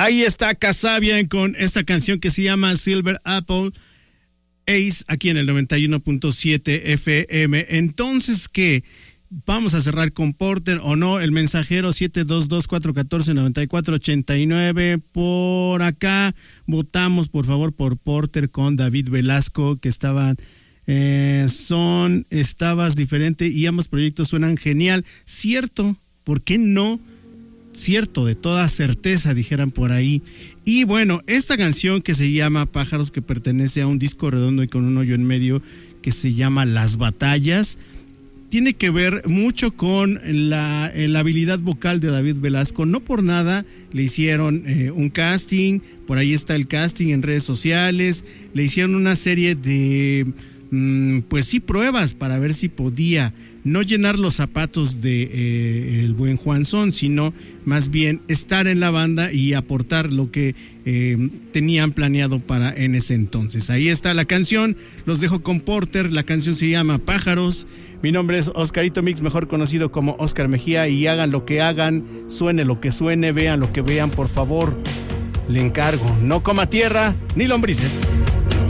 Ahí está Kasabian con esta canción que se llama Silver Apple Ace, aquí en el 91.7 FM. Entonces, ¿qué? ¿Vamos a cerrar con Porter o no? El mensajero 722-414-9489. Por acá votamos, por favor, por Porter con David Velasco, que estabas diferente y ambos proyectos suenan genial. Cierto, ¿por qué no? Cierto, de toda certeza, dijeran por ahí. Y bueno, esta canción que se llama Pájaros, que pertenece a un disco redondo y con un hoyo en medio que se llama Las Batallas, tiene que ver mucho con la habilidad vocal de David Velasco. No por nada le hicieron un casting, por ahí está el casting en redes sociales, le hicieron una serie de pues sí, pruebas para ver si podía no llenar los zapatos de el buen Juan Son, sino más bien estar en la banda y aportar lo que tenían planeado para en ese entonces. Ahí está la canción, los dejo con Porter, la canción se llama Pájaros. Mi nombre es Oscarito Mix, mejor conocido como Oscar Mejía, y hagan lo que hagan, suene lo que suene, vean lo que vean, por favor, le encargo, no coma tierra ni lombrices.